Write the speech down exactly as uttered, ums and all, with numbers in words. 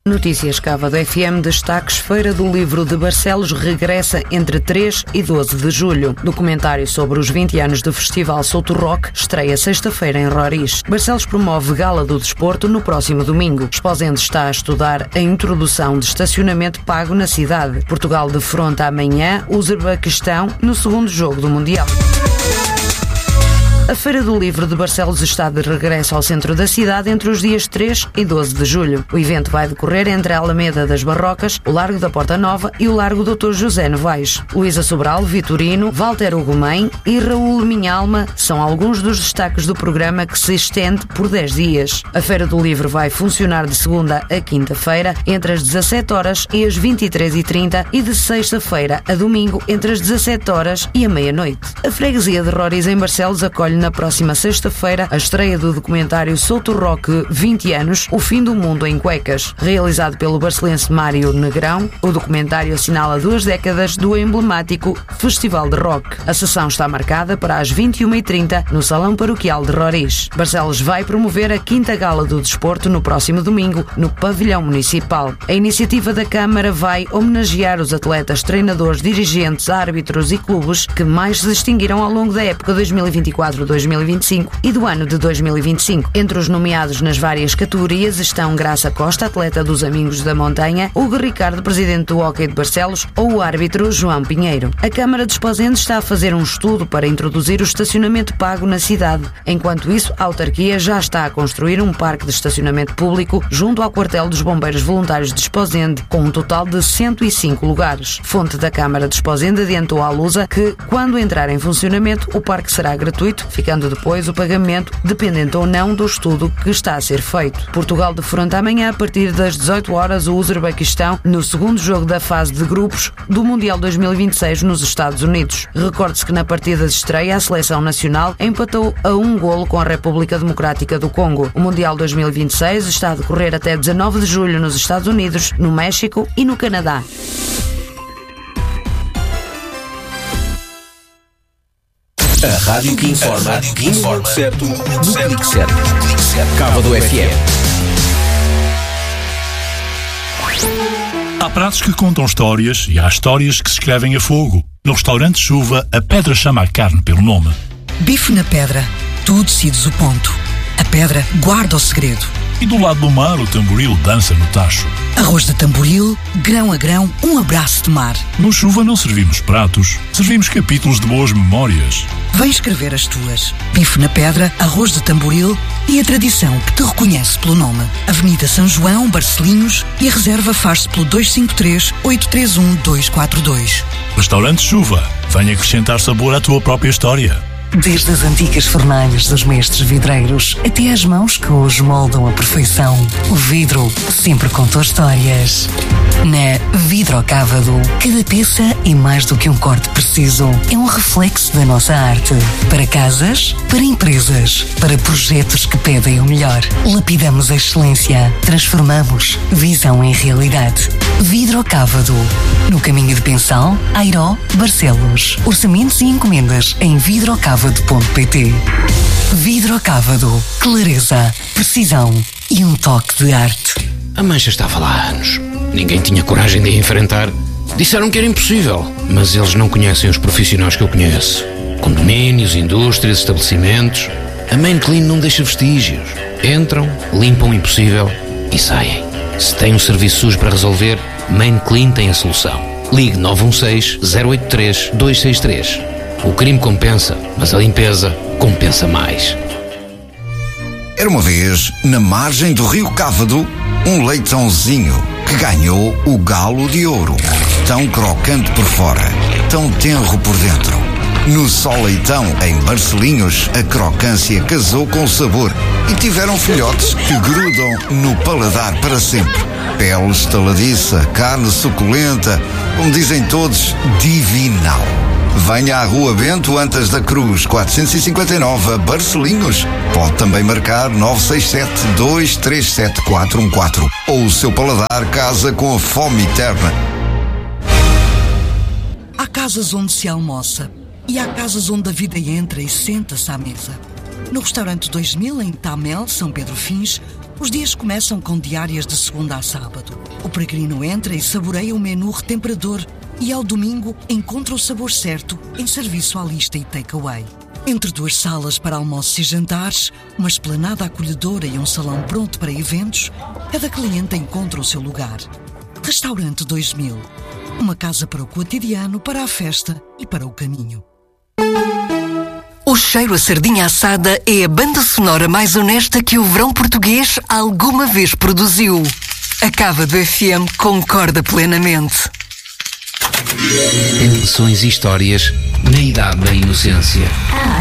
Notícias Cávado F M, destaques: Feira do Livro de Barcelos regressa entre três e doze de julho. Documentário sobre os vinte anos do Festival Souto Rock estreia sexta-feira em Roriz. Barcelos promove Gala do Desporto no próximo domingo. Esposende está a estudar a introdução de estacionamento pago na cidade. Portugal defronta amanhã o Uzbequistão no segundo jogo do Mundial. A Feira do Livro de Barcelos está de regresso ao centro da cidade entre os dias três e doze de julho. O evento vai decorrer entre a Alameda das Barrocas, o Largo da Porta Nova e o Largo doutor José Novaes. Luísa Sobral, Vitorino, Walter Ugumem e Raul Minhalma são alguns dos destaques do programa, que se estende por dez dias. A Feira do Livro vai funcionar de segunda a quinta-feira entre as dezassete horas e as vinte e três e trinta e de sexta-feira a domingo entre as dezassete horas e a meia-noite. A freguesia de Roriz em Barcelos acolhe na próxima sexta-feira a estreia do documentário Souto Rock vinte anos, o fim do mundo em cuecas. Realizado pelo barcelense Mário Negrão, o documentário assinala duas décadas do emblemático Festival de Rock. A sessão está marcada para as vinte e uma e trinta no Salão Paroquial de Roriz. Barcelos vai promover a quinta Gala do Desporto no próximo domingo, no Pavilhão Municipal. A iniciativa da Câmara vai homenagear os atletas, treinadores, dirigentes, árbitros e clubes que mais se distinguiram ao longo da época dois mil e vinte e quatro dois mil e vinte e cinco e do ano de dois mil e vinte e cinco. Entre os nomeados nas várias categorias estão Graça Costa, atleta dos Amigos da Montanha, Hugo Ricardo, presidente do Hóquei de Barcelos, ou o árbitro João Pinheiro. A Câmara de Esposende está a fazer um estudo para introduzir o estacionamento pago na cidade. Enquanto isso, a autarquia já está a construir um parque de estacionamento público junto ao quartel dos Bombeiros Voluntários de Esposende, com um total de cento e cinco lugares. Fonte da Câmara de Esposende adiantou à Lusa que, quando entrar em funcionamento, o parque será gratuito, ficando depois o pagamento dependente ou não do estudo que está a ser feito. Portugal defronta amanhã, a partir das dezoito horas, o Uzbequistão no segundo jogo da fase de grupos do Mundial dois mil e vinte e seis nos Estados Unidos. Recorde-se que na partida de estreia a seleção nacional empatou a um golo com a República Democrática do Congo. O Mundial dois mil e vinte e seis está a decorrer até dezanove de julho nos Estados Unidos, no México e no Canadá. A rádio que informa, a rádio que informa, certo, no clique certo. Cávado F M. Há pratos que contam histórias e há histórias que se escrevem a fogo. No restaurante Chuva, a pedra chama a carne pelo nome. Bife na pedra, tu decides o ponto. A pedra guarda o segredo. E do lado do mar, o tamboril dança no tacho. Arroz de tamboril, grão a grão, um abraço de mar. No Chuva não servimos pratos, servimos capítulos de boas memórias. Vem escrever as tuas. Bife na pedra, arroz de tamboril e a tradição que te reconhece pelo nome. Avenida São João, Barcelinhos, e a reserva faz-se pelo dois cinco três, oito três um, dois quatro dois. Restaurante Chuva, vem acrescentar sabor à tua própria história. Desde as antigas fornalhas dos mestres vidreiros até às mãos que hoje moldam a perfeição, o vidro sempre contou histórias. Na Vidrocávado, cada peça é mais do que um corte preciso. É um reflexo da nossa arte. Para casas, para empresas, para projetos que pedem o melhor. Lapidamos a excelência. Transformamos visão em realidade. Vidrocávado. No caminho de Pensal, Airó, Barcelos. Orçamentos e encomendas em vidrocávado ponto pt. Vidrocávado. Clareza, precisão e um toque de arte. A mancha estava lá há anos. Ninguém tinha coragem de a enfrentar. Disseram que era impossível, mas eles não conhecem os profissionais que eu conheço. Condomínios, indústrias, estabelecimentos. A Main Clean não deixa vestígios. Entram, limpam o impossível e saem. Se tem um serviço sujo para resolver, Main Clean tem a solução. Ligue nove um seis, zero oito três, dois seis três. O crime compensa, mas a limpeza compensa mais. Era uma vez, na margem do rio Cávado, um leitãozinho que ganhou o galo de ouro. Tão crocante por fora, tão tenro por dentro. No Só Leitão, em Barcelinhos, a crocância casou com o sabor e tiveram filhotes que grudam no paladar para sempre. Pele estaladiça, carne suculenta, como dizem todos, divinal. Venha à Rua Bento Antas da Cruz, quatrocentos e cinquenta e nove, Barcelinhos. Pode também marcar nove seis sete, dois três sete, quatro um quatro. Ou o seu paladar casa com a fome eterna. Há casas onde se almoça e há casas onde a vida entra e senta-se à mesa. No restaurante dois mil, em Tamel, São Pedro Fins, Os dias começam com diárias de segunda a sábado. O peregrino entra e saboreia o menu retemperador e ao domingo encontra o sabor certo em serviço à lista e takeaway. Entre duas salas para almoços e jantares, uma esplanada acolhedora e um salão pronto para eventos, cada cliente encontra o seu lugar. Restaurante dois mil. Uma casa para o cotidiano, para a festa e para o caminho. O Cheiro a Sardinha Assada é a banda sonora mais honesta que o verão português alguma vez produziu. A Cávado F M concorda plenamente. Emoções e histórias na idade da inocência.